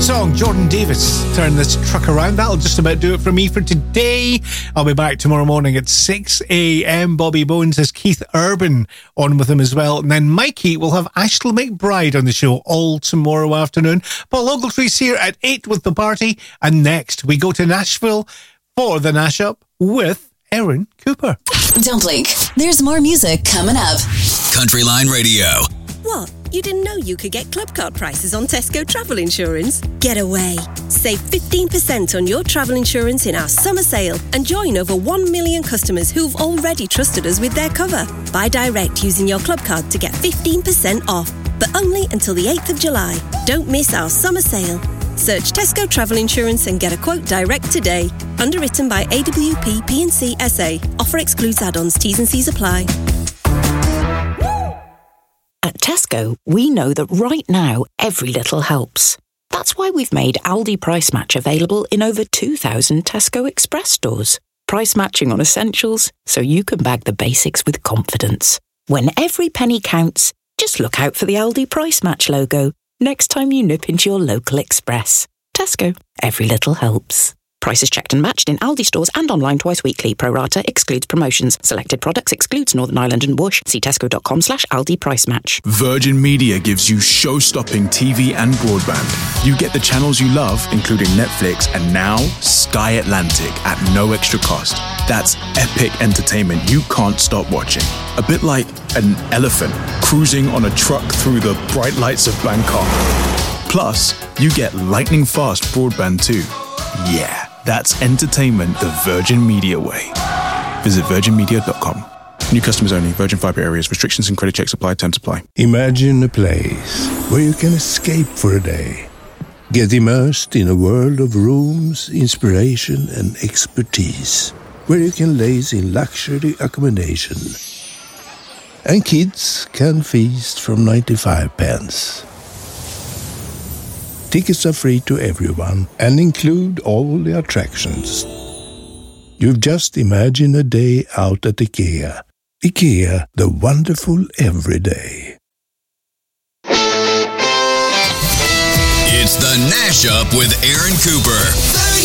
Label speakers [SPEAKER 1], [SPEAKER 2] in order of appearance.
[SPEAKER 1] song, Jordan Davis, Turn This Truck Around. That'll just about do it for me for today. I'll be back tomorrow morning at 6 a.m. Bobby Bones has Keith Urban on with him as well. And then Mikey will have Ashley McBride on the show all tomorrow afternoon. Paul Ogletree's here at 8 with the party. And next, we go to Nashville for the Nash Up with Aaron Cooper.
[SPEAKER 2] Don't blink. There's more music coming up.
[SPEAKER 3] Countryline Radio.
[SPEAKER 4] What? You didn't know you could get club card prices on Tesco travel insurance? Get away. Save 15% on your travel insurance in our summer sale and join over 1 million customers who've already trusted us with their cover. Buy direct using your club card to get 15% off, but only until the 8th of July. Don't miss our summer sale. Search Tesco Travel Insurance and get a quote direct today. Underwritten by AWP P&C SA. Offer excludes add-ons. T's and C's apply.
[SPEAKER 5] At Tesco, we know that right now, every little helps. That's why we've made Aldi Price Match available in over 2,000 Tesco Express stores. Price matching on essentials, so you can bag the basics with confidence. When every penny counts, just look out for the Aldi Price Match logo next time you nip into your local Express. Tesco, every little helps. Prices checked and matched in Aldi stores and online twice weekly. Pro rata excludes promotions. Selected products excludes Northern Ireland and Bush. See tesco.com/Aldi Price Match.
[SPEAKER 6] Virgin Media gives you show-stopping TV and broadband. You get the channels you love, including Netflix and now Sky Atlantic at no extra cost. That's epic entertainment you can't stop watching. A bit like an elephant cruising on a truck through the bright lights of Bangkok. Plus, you get lightning-fast broadband too. Yeah. That's entertainment the Virgin Media way. Visit virginmedia.com. New customers only. Virgin Fibre areas. Restrictions and credit checks apply. Terms apply.
[SPEAKER 7] Imagine a place where you can escape for a day. Get immersed in a world of rooms, inspiration and expertise. Where you can laze in luxury accommodation. And kids can feast from 95 pence. Tickets are free to everyone and include all the attractions. You've just imagined a day out at IKEA. IKEA, the wonderful everyday.
[SPEAKER 3] It's the Nash Up with Aaron Cooper.